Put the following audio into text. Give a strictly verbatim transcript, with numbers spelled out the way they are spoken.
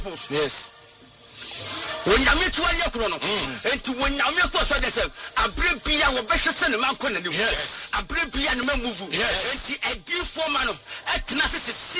Yes. When you meet one yakrono, and to when you make us understand, a brave Pia will be sent a man. Yes, a brave Pia and move. Yes, a deep foreman of Atnasis.